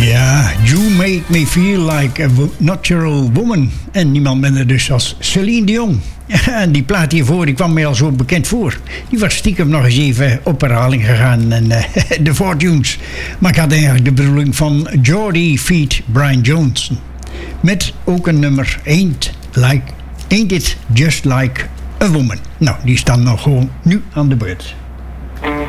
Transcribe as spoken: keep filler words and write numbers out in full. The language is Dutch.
Ja, You Make Me Feel Like a Natural Woman. En niemand minder dus als Celine Dion. En die plaat hiervoor, die kwam mij al zo bekend voor. Die was stiekem nog eens even op herhaling gegaan. En uh, de Fortunes. Maar ik had eigenlijk de bedoeling van Geordie feat. Brian Johnson. Met ook een nummer Ain't, like, Ain't It Just Like a Woman. Nou, die staan nog gewoon nu aan de beurt.